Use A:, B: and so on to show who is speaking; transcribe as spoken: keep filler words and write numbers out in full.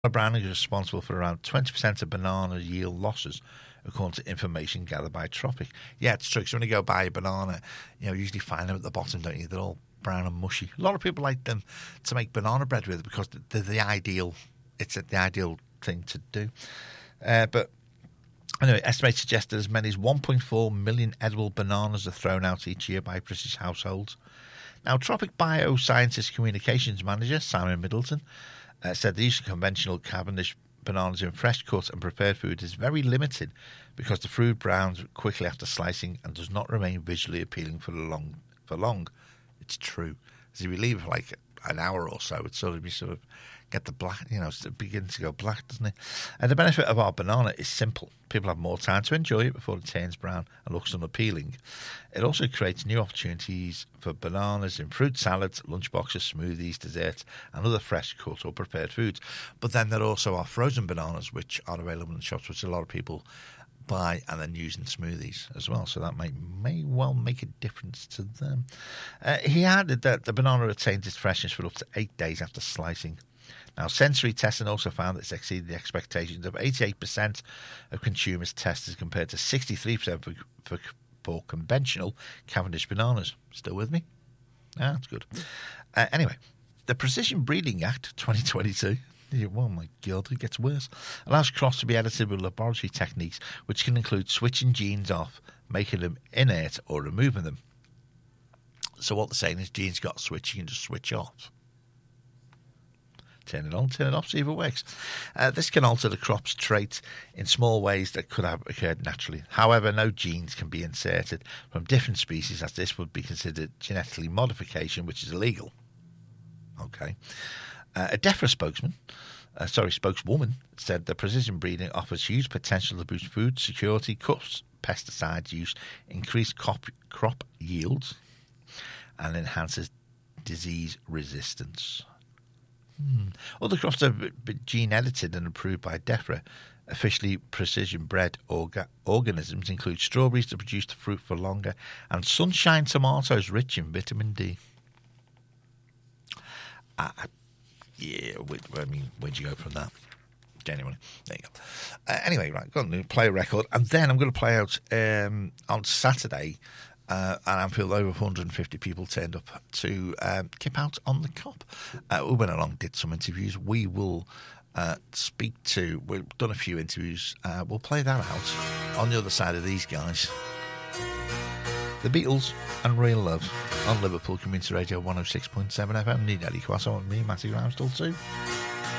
A: browning is responsible for around twenty percent of banana yield losses, according to information gathered by Tropic. Yeah, it's true. So when you go buy a banana, you know, you usually find them at the bottom, don't you? They're all brown and mushy. A lot of people like them to make banana bread with because they're the ideal. It's the ideal thing to do. Uh, but anyway, estimates suggest that as many as one point four million edible bananas are thrown out each year by British households. Now, Tropic Biosciences Communications Manager Simon Middleton uh, said the use of conventional Cavendish bananas in fresh cut and prepared food is very limited because the fruit browns quickly after slicing and does not remain visually appealing for long. For long, it's true. As if you leave it for like an hour or so, it's sort of you sort of get the black, you know, it begins to go black, doesn't it? And the benefit of our banana is simple. People have more time to enjoy it before it turns brown and looks unappealing. It also creates new opportunities for bananas in fruit salads, lunchboxes, smoothies, desserts, and other fresh cut or prepared foods. But then there also are frozen bananas, which are available in shops, which a lot of people buy and then use in smoothies as well. So that may, may well make a difference to them. Uh, he added that the banana retains its freshness for up to eight days after slicing. Now, sensory testing also found that it's exceeded the expectations of eighty-eight percent of consumers tested compared to sixty-three percent for, for, for conventional Cavendish bananas. Still with me? Ah, that's good. Uh, anyway, the Precision Breeding Act twenty twenty-two, oh my God, it gets worse, allows crops to be edited with laboratory techniques which can include switching genes off, making them inert or removing them. So what they're saying is genes got to switch, you can just switch off. Turn it on, turn it off, see if it works. Uh, this can alter the crop's traits in small ways that could have occurred naturally. However, no genes can be inserted from different species, as this would be considered genetically modification, which is illegal. Okay. Uh, a DEFRA spokesman, uh, sorry, spokeswoman said that precision breeding offers huge potential to boost food security, cut pesticide use, increase crop, crop yields, and enhances disease resistance. Hmm. Other crops have been gene edited and approved by DEFRA. Officially precision bred orga- organisms include strawberries to produce the fruit for longer and sunshine tomatoes rich in vitamin D. Uh, yeah, I mean, where'd you go from that? Genuinely. There you go. Uh, anyway, right, go on to play a record, and then I'm going to play out um, on Saturday. Uh, and Anfield, over one hundred fifty people turned up to um, Kip Out on the Cop. Uh, we went along, did some interviews. We will uh, speak to, we've done a few interviews. Uh, we'll play that out on the other side of these guys. The Beatles and Real Love on Liverpool Community Radio one oh six point seven F M. Need Eddie Quasso and me, Matty Ramsdell too.